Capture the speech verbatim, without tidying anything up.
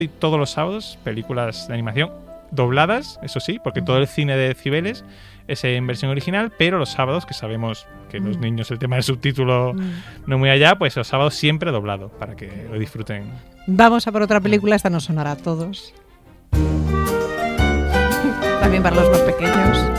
Y todos los sábados, películas de animación dobladas, eso sí, porque todo el cine de Cibeles es en versión original, pero los sábados, que sabemos que los Mm. niños el tema del subtítulo Mm. no muy allá, pues los sábados siempre doblado, para que lo disfruten. Vamos a por otra película, esta nos sonará a todos. También para los más pequeños.